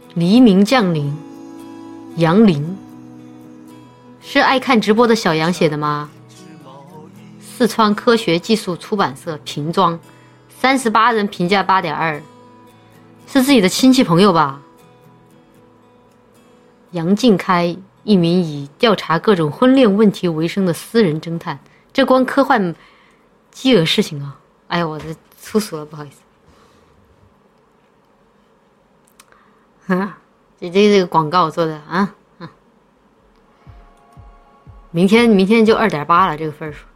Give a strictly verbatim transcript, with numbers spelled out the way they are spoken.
黎明降临，杨林，是爱看直播的小杨写的吗？四川科学技术出版社瓶装，三十八人评价八点二，是自己的亲戚朋友吧？杨敬开，一名以调查各种婚恋问题为生的私人侦探，这关科幻基尔事情啊！哎呀，我这粗俗了，不好意思。啊，这这这个广告做的啊啊！明天明天就二点八了，这个分数。